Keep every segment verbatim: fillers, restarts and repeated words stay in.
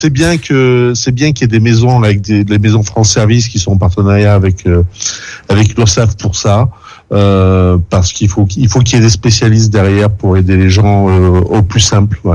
c'est bien que c'est bien qu'il y ait des maisons là, avec des, des maisons France Service qui sont en partenariat avec euh, avec l'URSSAF pour ça, euh, parce qu'il faut qu'il faut qu'il y ait des spécialistes derrière pour aider les gens euh, au plus simple. Ouais.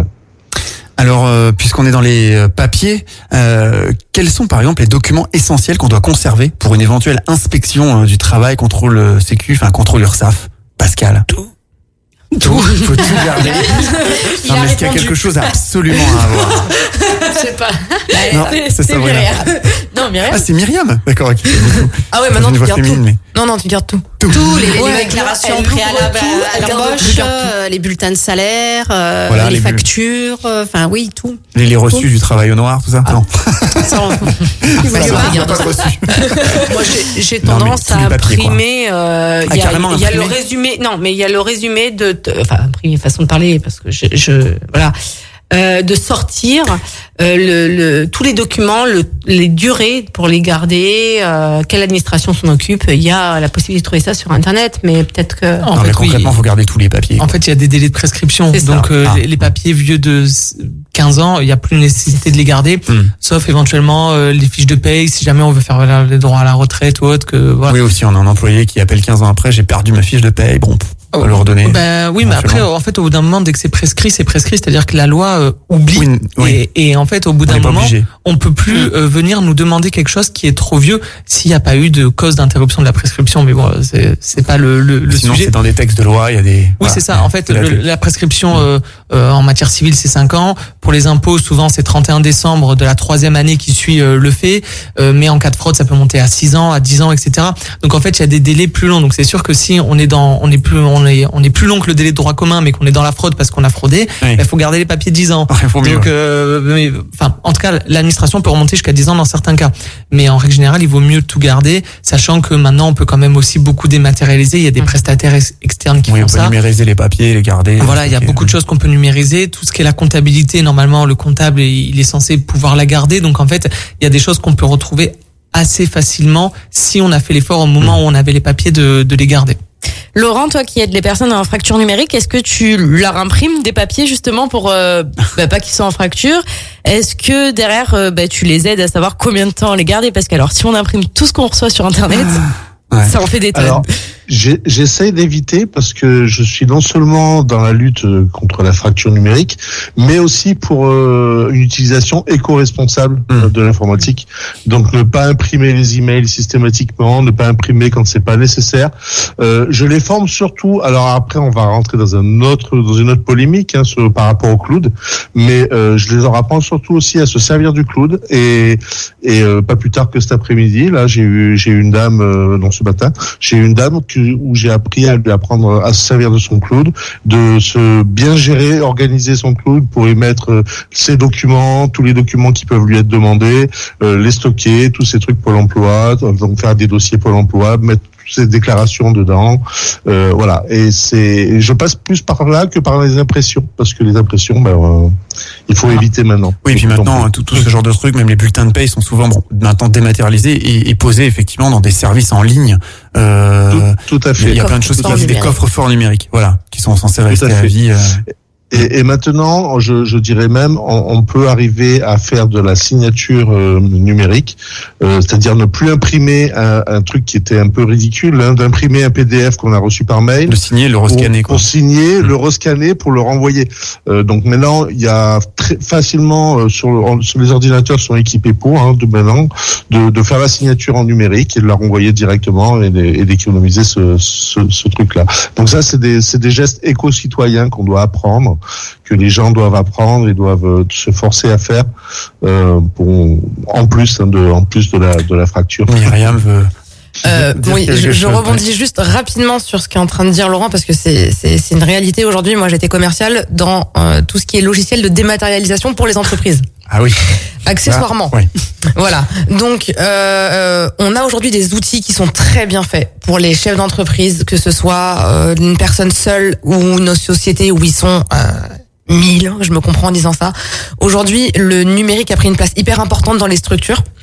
Alors, euh, puisqu'on est dans les euh, papiers, euh, quels sont par exemple les documents essentiels qu'on doit conserver pour une éventuelle inspection euh, du travail, contrôle euh, Sécu, enfin contrôle URSSAF? Pascal. Tout. Tout, il faut tout garder. Non, mais est-ce qu'il y a quelque chose absolument à avoir? Je sais pas. Non, c'est ça, Myriam. Non, Myriam. Ah, c'est Myriam. D'accord, ok. Ah ouais, maintenant Une tu voix gardes féminine, tout. mais... Non, non, tu gardes tout. Tout. Tout, les, Ouais, les déclarations elle préalables ouvre à tout, elle l'embauche, garde tout. euh, les bulletins de salaire, euh, Voilà, les, les factures, euh, enfin oui, tout. Les, les reçus du travail au noir, tout ça? Ah. Non. Ça, on... Il Ça, faut ça, les regarde. Pas de reçus. Moi, j'ai, j'ai Non, mais tendance tous à les papiers, quoi. imprimer. euh, Ah, Il y a, carrément il y a le imprimer. résumé. Non, mais il y a le résumé de. de- Enfin, imprimer, façon de parler, parce que je, je voilà. Euh, de sortir euh, le, le, tous les documents, le, les durées pour les garder, euh, quelle administration s'en occupe. Il y a la possibilité de trouver ça sur Internet, mais peut-être que... En Non, mais fait, oui. concrètement, faut garder tous les papiers. En fait, il y a des délais de prescription. C'est ça. Donc, euh, Ah. les, les papiers vieux de quinze ans, il n'y a plus nécessité de les garder, Hmm. sauf éventuellement euh, les fiches de paye, si jamais on veut faire valoir les droits à la retraite ou autre. Que, voilà. Oui, aussi, on a un employé qui appelle quinze ans après, j'ai perdu ma fiche de paye. Bon, on va le redonner. Ben oui, mais après, Éventuellement. en fait, au bout d'un moment, dès que c'est prescrit, c'est prescrit. C'est-à-dire que la loi euh, oublie. Oui, oui. Et, et en fait, au bout On d'un n'est pas moment, obligé. on peut plus euh, venir nous demander quelque chose qui est trop vieux s'il n'y a pas eu de cause d'interruption de la prescription. Mais bon, c'est c'est pas le, le, le Sinon, sujet. c'est dans des textes de loi, il y a des... Oui, voilà. c'est ça. En fait, C'est la le- clé. la prescription euh, euh, en matière civile, c'est cinq ans. Pour les impôts, souvent, c'est trente et un décembre de la troisième année qui suit euh, le fait. Euh, mais en cas de fraude, ça peut monter à six ans, à dix ans, et cetera. Donc, en fait, il y a des délais plus longs. Donc, c'est sûr que si on est dans, on est plus, on est, on est plus long que le délai de droit commun, mais qu'on est dans la fraude parce qu'on a fraudé, Oui. il faut garder les papiers dix ans. Il faut mieux, Donc, ouais. euh, mais, enfin, en tout cas, l'administration peut remonter jusqu'à dix ans dans certains cas. Mais en règle générale, il vaut mieux tout garder, sachant que maintenant, on peut quand même aussi beaucoup dématérialiser. Il y a des prestataires ex- externes qui Oui, on font peut ça. numériser les papiers, les garder. Voilà, il y a Ok. beaucoup de choses qu'on peut numériser. Tout ce qui est la comptabilité, normalement, le comptable, il est censé pouvoir la garder. Donc, en fait, il y a des choses qu'on peut retrouver assez facilement si on a fait l'effort au moment où on avait les papiers de, de les garder. Laurent, toi qui aides les personnes en fracture numérique, est-ce que tu leur imprimes des papiers justement pour euh, bah, pas qu'ils soient en fracture? Est-ce que derrière, euh, bah, tu les aides à savoir combien de temps les garder? Parce que alors, si on imprime tout ce qu'on reçoit sur Internet, Ouais. ça en fait des tonnes. Alors, j'ai- j'essaie d'éviter parce que je suis non seulement dans la lutte euh, contre la fracture numérique, mais aussi pour euh, une utilisation éco-responsable euh, de l'informatique. Donc, ne pas imprimer les emails systématiquement, ne pas imprimer quand c'est pas nécessaire. Euh, je les forme surtout. Alors après, on va rentrer dans un autre, dans une autre polémique hein, sur, par rapport au cloud, mais euh, je les en apprends surtout aussi à se servir du cloud. Et, et euh, pas plus tard que cet après-midi, là, j'ai eu, j'ai eu une dame, euh, non ce matin, j'ai eu une dame que, où j'ai appris à lui apprendre à se servir de son cloud, de se bien gérer, organiser son cloud pour y mettre euh, ses documents, tous les documents qui peuvent lui être demandés, euh, les stocker, tous ces trucs Pôle emploi, donc faire des dossiers Pôle emploi, mettre toutes ces déclarations dedans, euh, voilà. Et c'est, je passe plus par là que par les impressions, parce que les impressions, ben, euh, il faut éviter maintenant. Oui, et puis Donc, maintenant, tout, tout ce genre de trucs, même les bulletins de paye sont souvent bon, maintenant dématérialisés et, et posés effectivement dans des services en ligne. Euh, tout, tout à fait. il y a plein de choses qui Coffre-fort existent, des numérique. coffres forts numériques, voilà, qui sont censés rester à à fait. vie. Euh, Et, et maintenant, je, je dirais même, on, on peut arriver à faire de la signature euh, numérique, euh, c'est-à-dire ne plus imprimer un, un truc qui était un peu ridicule, hein, d'imprimer un P D F qu'on a reçu par mail. le signer, le rescanner, Pour, quoi. pour signer, Mmh. le rescanner pour le renvoyer. Euh, donc maintenant, il y a très facilement euh, sur, le- sur les ordinateurs sont équipés pour hein, de maintenant de, de faire la signature en numérique et de la renvoyer directement et, d'é- et d'économiser ce, ce, ce truc-là. Donc ça, c'est des c'est des gestes éco-citoyens qu'on doit apprendre, que les gens doivent apprendre et doivent euh, se forcer à faire euh, pour en plus hein, de en plus de la de la fracture. Myriam veut. Euh, dire oui, quelque je, je chose, rebondis juste rapidement sur ce qu'est en train de dire Laurent parce que c'est c'est c'est une réalité aujourd'hui. Moi, j'étais commerciale dans euh, tout ce qui est logiciel de dématérialisation pour les entreprises. Ah oui. Accessoirement. Ah, oui. Voilà. Donc, euh, euh, on a aujourd'hui des outils qui sont très bien faits pour les chefs d'entreprise, que ce soit euh, une personne seule ou une société où ils sont euh, mille. Je me comprends en disant ça. Aujourd'hui, le numérique a pris une place hyper importante dans les structures.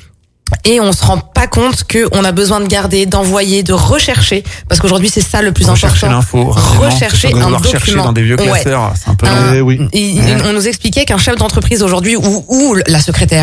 Et on se rend pas compte que on a besoin de garder, d'envoyer, de rechercher, parce qu'aujourd'hui c'est ça le plus Rechercher important. l'info. Rechercher un document. Rechercher dans des vieux classeurs, Ouais. c'est un peu. Un- Eh oui. il- Ouais. On nous expliquait qu'un chef d'entreprise aujourd'hui, ou, ou la secrétaire